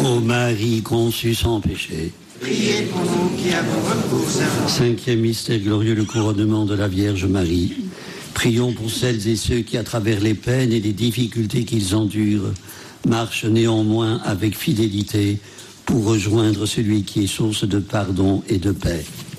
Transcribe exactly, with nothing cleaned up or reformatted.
Ô Marie conçue sans péché, priez pour nous qui avons recours à vous. Cinquième mystère glorieux, le couronnement de la Vierge Marie. Prions pour celles et ceux qui, à travers les peines et les difficultés qu'ils endurent, marchent néanmoins avec fidélité pour rejoindre celui qui est source de pardon et de paix.